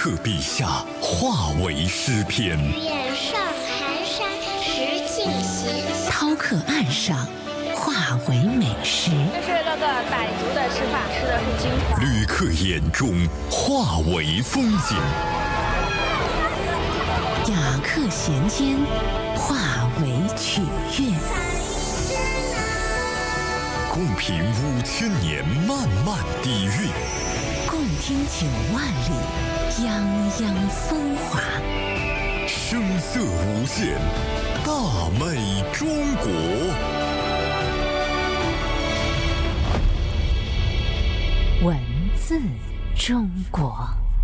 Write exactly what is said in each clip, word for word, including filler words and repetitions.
客笔下化为诗篇， 愿上寒山石径斜， 饕客岸上化为美食。 这是各个傣族的吃法，吃的是金华。 旅客眼中化为风景， 雅客弦间化为曲乐。 共品五千年漫漫底蕴， 共听九万里泱泱风华。 声色无限，大美中国。 文字中国。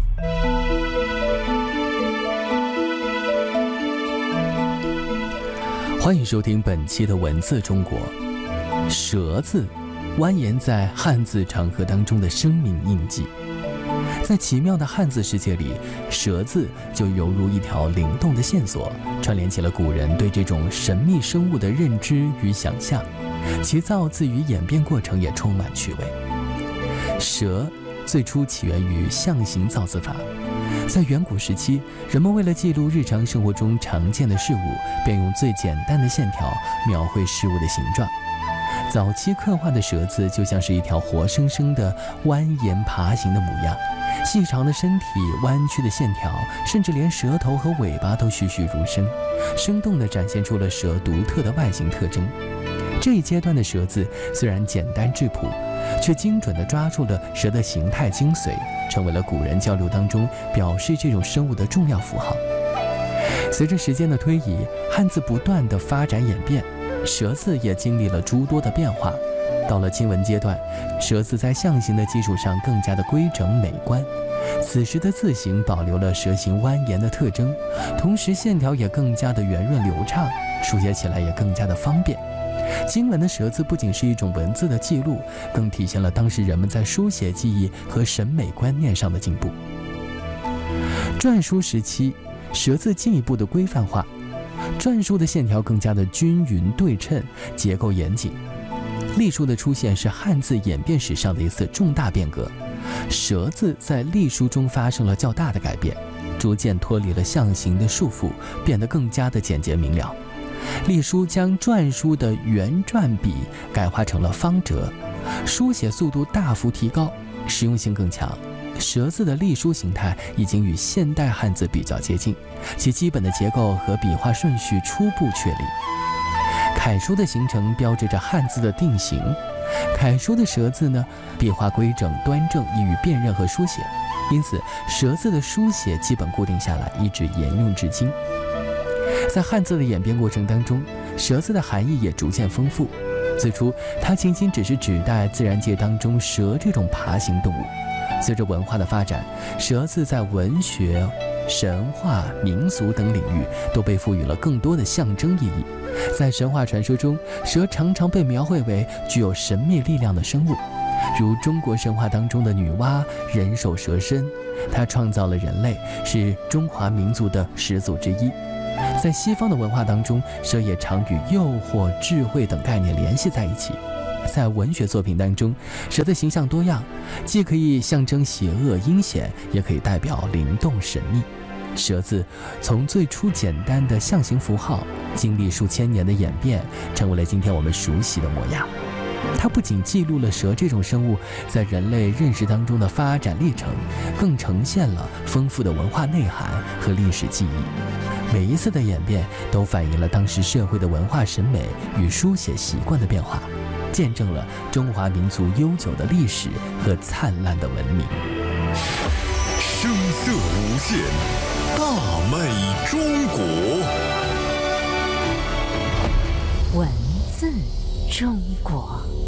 欢迎收听本期的文字中国。蛇字蜿蜒在汉字长河当中的生命印记，在奇妙的汉字世界里，蛇字就犹如一条灵动的线索，串联起了古人对这种神秘生物的认知与想象，其造字与演变过程也充满趣味。蛇最初起源于象形造字法，在远古时期，人们为了记录日常生活中常见的事物，便用最简单的线条描绘事物的形状。早期刻画的蛇字就像是一条活生生的蜿蜒爬行的模样，细长的身体、弯曲的线条，甚至连舌头和尾巴都栩栩如生，生动地展现出了蛇独特的外形特征。这一阶段的蛇字虽然简单质朴，却精准地抓住了蛇的形态精髓，成为了古人交流当中表示这种生物的重要符号。随着时间的推移，汉字不断地发展演变，蛇字也经历了诸多的变化。到了金文阶段，蛇字在象形的基础上更加的规整美观，此时的字形保留了蛇形蜿蜒的特征，同时线条也更加的圆润流畅，书写起来也更加的方便。金文的蛇字不仅是一种文字的记录，更体现了当时人们在书写技艺和审美观念上的进步。篆书时期，蛇字进一步的规范化，篆书的线条更加的均匀对称，结构严谨。隶书的出现是汉字演变史上的一次重大变革，蛇字在隶书中发生了较大的改变，逐渐脱离了象形的束缚，变得更加的简洁明了。隶书将篆书的圆篆笔改化成了方折，书写速度大幅提高，实用性更强。蛇字的隶书形态已经与现代汉字比较接近，其基本的结构和笔画顺序初步确立。楷书的形成标志着汉字的定型。楷书的蛇字呢，笔画规整端正，易于辨认和书写，因此蛇字的书写基本固定下来，一直沿用至今。在汉字的演变过程当中，蛇字的含义也逐渐丰富。最初，它仅仅只是指代自然界当中蛇这种爬行动物。随着文化的发展，蛇字在文学、神话、民俗等领域都被赋予了更多的象征意义。在神话传说中，蛇常常被描绘为具有神秘力量的生物，如中国神话当中的女娲人首蛇身，她创造了人类，是中华民族的始祖之一。在西方的文化当中，蛇也常与诱惑、智慧等概念联系在一起。在文学作品当中，蛇的形象多样，既可以象征邪恶阴险，也可以代表灵动神秘。蛇字从最初简单的象形符号，经历数千年的演变，成为了今天我们熟悉的模样。它不仅记录了蛇这种生物在人类认识当中的发展历程，更呈现了丰富的文化内涵和历史记忆。每一次的演变都反映了当时社会的文化审美与书写习惯的变化，见证了中华民族悠久的历史和灿烂的文明。 声色无限，大美中国。 文字中国。